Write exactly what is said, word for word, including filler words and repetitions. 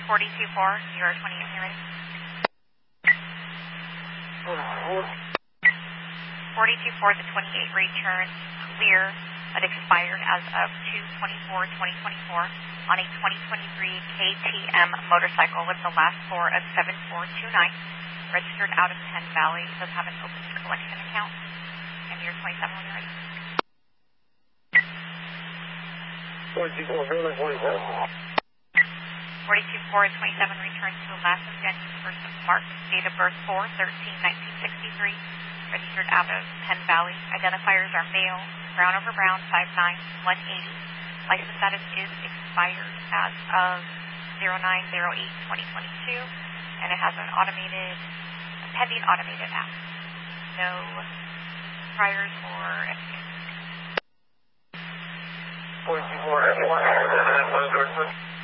forty-two four, zero twenty-eight, you ready? forty-two four, the twenty-eight returns clear, but expired as of two twenty-four twenty twenty-four on a twenty twenty-three K T M motorcycle with the last four of seven four two nine, registered out of Penn Valley, does have an open collection account, and you're twenty-seven when you're ready. forty-two four, twenty-seven. forty-two four, twenty-seven returns to the last of January first of March, date of birth four thirteen nineteen sixty-three, registered out of Penn Valley. Identifiers are male, brown over brown, five nine, one eighty. License status is expired as of zero nine zero eight twenty twenty-two, and it has an automated, a pending automated app. No priors or anything. forty-two four,